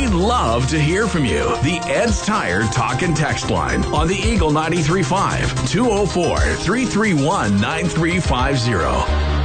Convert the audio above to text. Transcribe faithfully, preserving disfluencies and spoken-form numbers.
We'd love to hear from you. The Ed's Tire Talk and Text line on the Eagle ninety-three point five, two oh four, three three one, nine three five zero.